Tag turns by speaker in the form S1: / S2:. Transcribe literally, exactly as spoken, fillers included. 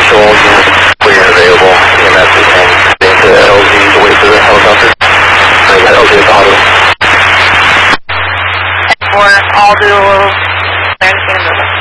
S1: show all units when you're available. E M S is heading to L Z to wait for the helicopter. I got L Z at the hospital.
S2: For all do, I understand